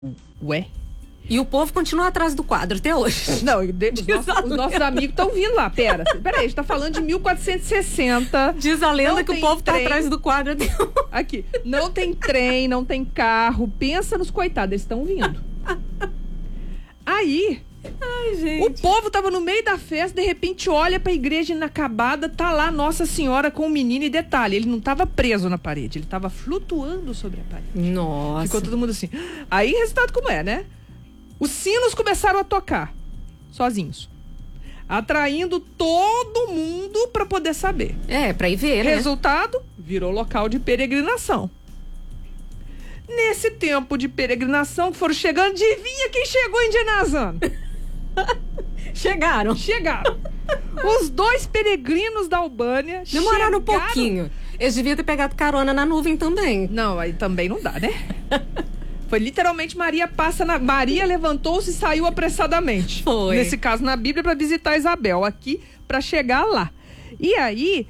Ué? E o povo continua atrás do quadro até hoje. Não, os nossos amigos estão vindo lá. Peraí, a gente tá falando de 1460. Diz a lenda Não que o tem povo tá trem. atrás do quadro até hoje. Aqui, não tem trem, não tem carro. Pensa nos coitados, eles estão vindo. Aí, Ai, gente. o povo tava no meio da festa, de repente olha pra igreja inacabada, tá lá Nossa Senhora com o menino. E detalhe, ele não tava preso na parede, ele tava flutuando sobre a parede. Nossa. Ficou todo mundo assim. Aí, resultado como é, né? Os sinos começaram a tocar, sozinhos. Atraindo todo mundo pra poder saber. Pra ir ver, né? Resultado, virou local de peregrinação. Nesse tempo de peregrinação que foram chegando, adivinha quem chegou em Genazano? Chegaram. Os 2 peregrinos da Albânia Demoraram um chegaram... pouquinho. Eles deviam ter pegado carona na nuvem também. Não, aí também não dá, né? Foi literalmente Maria levantou-se e saiu apressadamente. Foi. Nesse caso, na Bíblia, para visitar Isabel, aqui para chegar lá. E aí,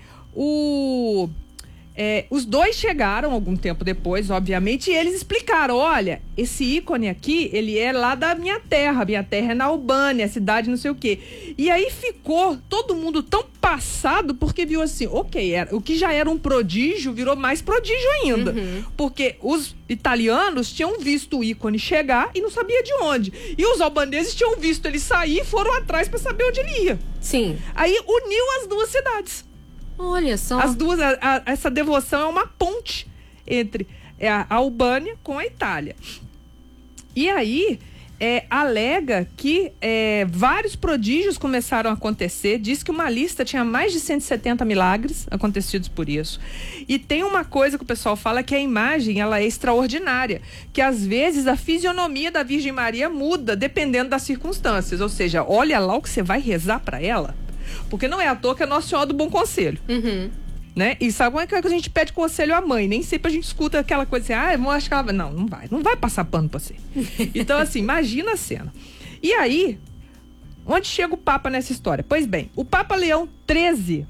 os 2 chegaram algum tempo depois, obviamente, e eles explicaram: olha, esse ícone aqui, ele é lá da minha terra é na Albânia, cidade não sei o quê. E aí ficou todo mundo tão passado, porque viu assim, o que já era um prodígio, virou mais prodígio ainda. Porque os italianos tinham visto o ícone chegar e não sabia de onde. E os albaneses tinham visto ele sair e foram atrás para saber onde ele ia. Sim. Aí uniu as 2 cidades. Olha só. As duas, essa devoção é uma ponte entre a Albânia com a Itália. E aí, alega que vários prodígios começaram a acontecer. Diz que uma lista tinha mais de 170 milagres acontecidos por isso. E tem uma coisa que o pessoal fala, que a imagem ela é extraordinária. Que às vezes a fisionomia da Virgem Maria muda dependendo das circunstâncias. Ou seja, olha lá o que você vai rezar para ela. Porque não é à toa que é Nossa Senhora do Bom Conselho. Né? E sabe como é que a gente pede conselho à mãe? Nem sempre a gente escuta aquela coisa assim, eu acho que ela... Não vai passar pano pra você. Então, assim, imagina a cena. E aí, onde chega o Papa nessa história? Pois bem, o Papa Leão XIII,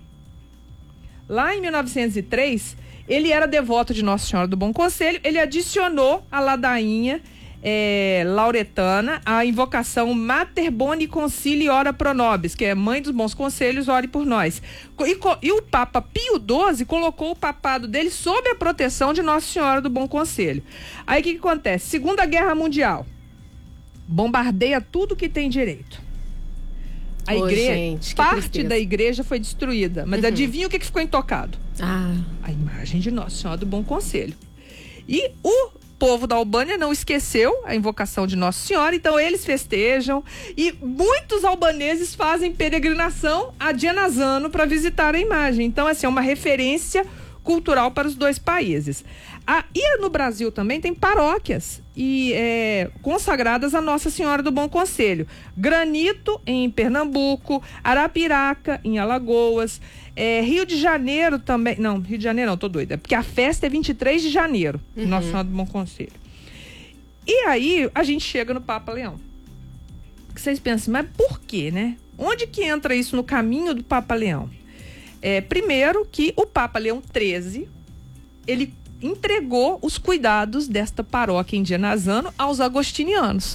lá em 1903, ele era devoto de Nossa Senhora do Bom Conselho, ele adicionou a ladainha lauretana, a invocação Mater Boni Concili Ora Pro Nobis, que é Mãe dos Bons Conselhos, ore por nós. E o Papa Pio XII colocou o papado dele sob a proteção de Nossa Senhora do Bom Conselho. Aí o que acontece? Segunda Guerra Mundial. Bombardeia tudo que tem direito. A igreja, gente, parte da igreja foi destruída. Mas adivinha o que ficou intocado? A imagem de Nossa Senhora do Bom Conselho. E o povo da Albânia não esqueceu a invocação de Nossa Senhora, então eles festejam e muitos albaneses fazem peregrinação a Genazano para visitar a imagem. Então, assim, é uma referência cultural para os 2 países. E no Brasil também tem paróquias consagradas a Nossa Senhora do Bom Conselho. Granito, em Pernambuco, Arapiraca, em Alagoas, Rio de Janeiro também. Não, Rio de Janeiro não, tô doida. Porque a festa é 23 de janeiro, Nossa Senhora do Bom Conselho. E aí, a gente chega no Papa Leão. Que vocês pensam, mas por quê, né? Onde que entra isso no caminho do Papa Leão? Primeiro que o Papa Leão XIII, ele entregou os cuidados desta paróquia em Genazano aos agostinianos.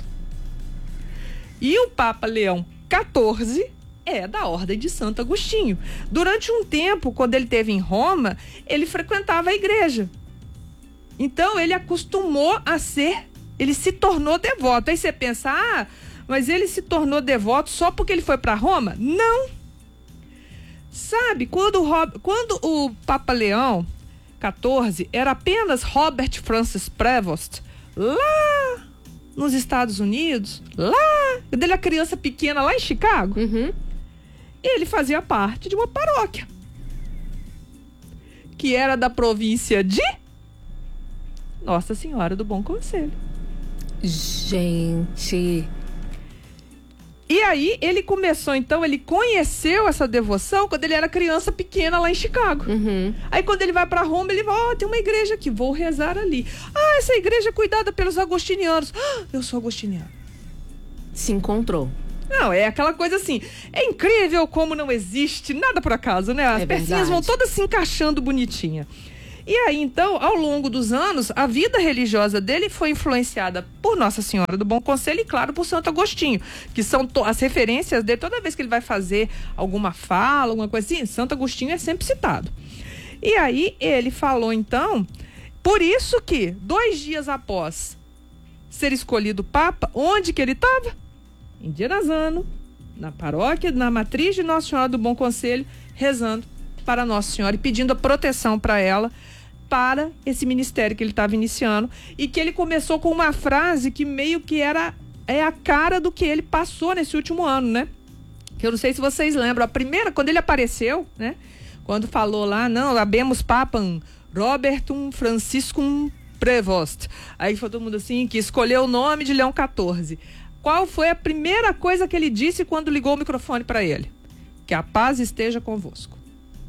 E o Papa Leão XIV é da Ordem de Santo Agostinho. Durante um tempo, quando ele esteve em Roma, ele frequentava a igreja. Então, ele acostumou ele se tornou devoto. Aí você pensa, mas ele se tornou devoto só porque ele foi para Roma? Não! Sabe, quando o Papa Leão XIV era apenas Robert Francis Prevost, lá nos Estados Unidos, lá, quando ele era criança pequena lá em Chicago, ele fazia parte de uma paróquia que era da província de Nossa Senhora do Bom Conselho. Gente... E aí, ele começou, então, ele conheceu essa devoção quando ele era criança pequena lá em Chicago. Aí, quando ele vai para Roma, ele vai, tem uma igreja aqui, vou rezar ali. Essa igreja é cuidada pelos agostinianos. Eu sou agostiniano. Se encontrou. Não, é aquela coisa assim, é incrível como não existe nada por acaso, né? As pecinhas vão todas se encaixando bonitinha. E aí, então, ao longo dos anos, a vida religiosa dele foi influenciada por Nossa Senhora do Bom Conselho e, claro, por Santo Agostinho, que são as referências dele. Toda vez que ele vai fazer alguma fala, alguma coisa assim, Santo Agostinho é sempre citado. E aí, ele falou, então, por isso que, 2 dias após ser escolhido Papa, onde que ele estava? Em Dirazano, na paróquia, na matriz de Nossa Senhora do Bom Conselho, rezando para Nossa Senhora e pedindo a proteção para ela, para esse ministério que ele estava iniciando, e que ele começou com uma frase que meio que é a cara do que ele passou nesse último ano, né? Que eu não sei se vocês lembram, a primeira, quando ele apareceu, né? Quando falou lá, não, habemos papam Robertum Franciscum Prevost. Aí foi todo mundo assim, que escolheu o nome de Leão XIV. Qual foi a primeira coisa que ele disse quando ligou o microfone para ele? Que a paz esteja convosco.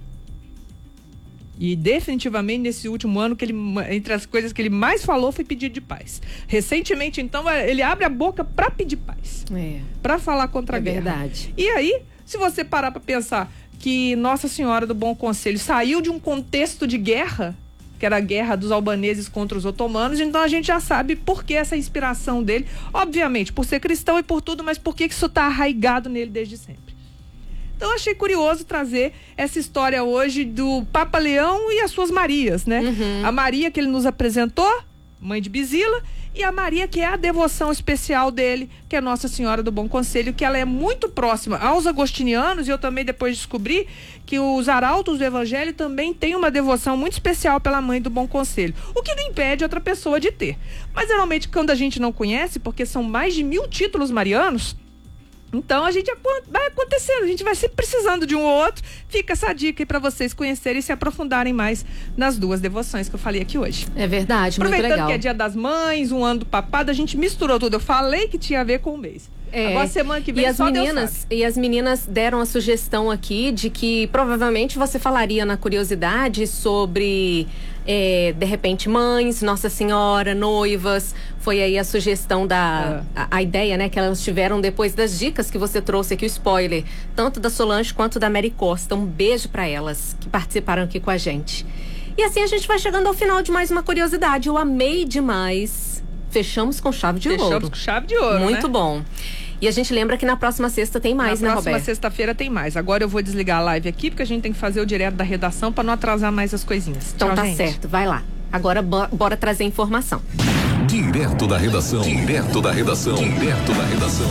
E definitivamente nesse último ano, entre as coisas que ele mais falou foi pedir de paz. Recentemente, então, ele abre a boca para pedir paz. Para falar contra a guerra. Verdade. E aí, se você parar para pensar que Nossa Senhora do Bom Conselho saiu de um contexto de guerra, que era a guerra dos albaneses contra os otomanos, então a gente já sabe por que essa inspiração dele, obviamente, por ser cristão e por tudo, mas por que isso está arraigado nele desde sempre. Então achei curioso trazer essa história hoje do Papa Leão e as suas Marias, né? A Maria que ele nos apresentou, mãe de Bizila, e a Maria que é a devoção especial dele, que é Nossa Senhora do Bom Conselho, que ela é muito próxima aos agostinianos, e eu também depois descobri que os arautos do Evangelho também têm uma devoção muito especial pela Mãe do Bom Conselho, o que não impede outra pessoa de ter. Mas geralmente quando a gente não conhece, porque são mais de 1000 títulos marianos, então a gente vai acontecendo, a gente vai sempre precisando de um ou outro. Fica essa dica aí para vocês conhecerem e se aprofundarem mais nas 2 devoções que eu falei aqui hoje. É verdade, muito legal. Aproveitando que é Dia das Mães, um ano do papado, a gente misturou tudo. Eu falei que tinha a ver com o mês. Agora semana que vem e as meninas deram a sugestão aqui de que provavelmente você falaria na curiosidade sobre de repente mães, Nossa Senhora, noivas. Foi aí a sugestão a ideia, né, que elas tiveram depois das dicas que você trouxe aqui, o spoiler, tanto da Solange quanto da Mary Costa. Um beijo para elas que participaram aqui com a gente. E assim a gente vai chegando ao final de mais uma curiosidade. Eu amei demais. Fechamos com chave de ouro. Fechamos com chave de ouro, muito né? bom. E a gente lembra que na próxima sexta tem mais, né, Roberto? Na próxima sexta-feira tem mais. Agora eu vou desligar a live aqui, porque a gente tem que fazer o direto da redação para não atrasar mais as coisinhas. Então tchau, tá gente. certo, vai lá. Agora bora trazer informação. Direto da redação. Direto da redação. Direto da redação.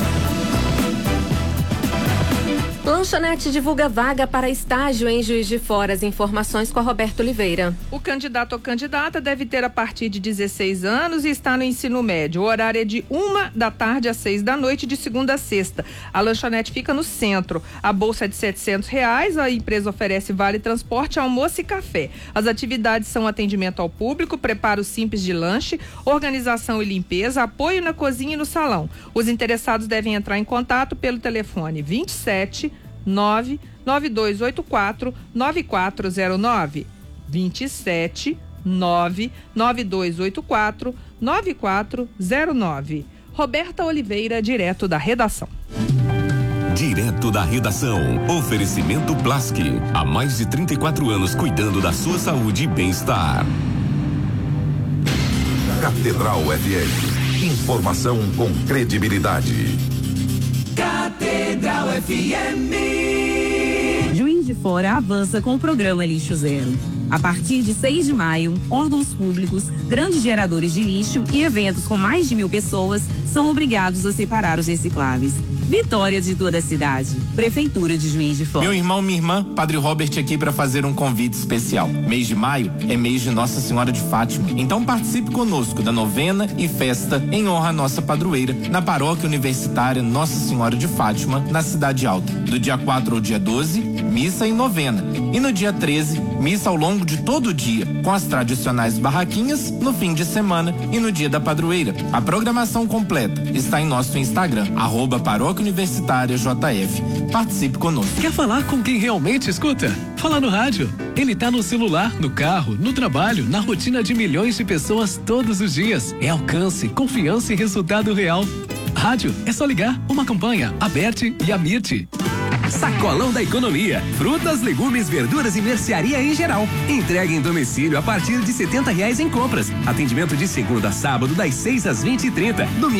Lanchonete divulga vaga para estágio em Juiz de Fora. As informações com a Roberto Oliveira. O candidato ou candidata deve ter a partir de 16 anos e está no ensino médio. O horário é de 13h às 18h, de segunda a sexta. A lanchonete fica no centro. A bolsa é de R$700. A empresa oferece vale transporte, almoço e café. As atividades são atendimento ao público, preparo simples de lanche, organização e limpeza, apoio na cozinha e no salão. Os interessados devem entrar em contato pelo telefone 27 99284 9409 27 99284 9409. Roberta Oliveira, direto da redação. Direto da redação. Oferecimento Blask. Há mais de 34 anos cuidando da sua saúde e bem-estar. Catedral FM. Informação com credibilidade. Catedral FM. Juiz de Fora avança com o programa Lixo Zero. A partir de 6 de maio, órgãos públicos, grandes geradores de lixo e eventos com mais de 1000 pessoas são obrigados a separar os recicláveis. Vitória de toda a cidade. Prefeitura de Juiz de Fora. Meu irmão, minha irmã, Padre Robert aqui para fazer um convite especial. Mês de maio é mês de Nossa Senhora de Fátima. Então participe conosco da novena e festa em honra à nossa padroeira na Paróquia Universitária Nossa Senhora de Fátima, na Cidade Alta. Do dia 4 ao dia 12, missa e novena. E no dia 13, missa ao longo de todo o dia, com as tradicionais barraquinhas no fim de semana e no dia da padroeira. A programação completa está em nosso Instagram, @Paróquia Universitária JF. Participe conosco. Quer falar com quem realmente escuta? Fala no rádio. Ele tá no celular, no carro, no trabalho, na rotina de milhões de pessoas todos os dias. É alcance, confiança e resultado real. Rádio, é só ligar. Uma campanha, Aberte e Amirte. Sacolão da Economia. Frutas, legumes, verduras e mercearia em geral. Entrega em domicílio a partir de R$ 70 em compras. Atendimento de segunda a sábado das 6 às 20h30. Domingo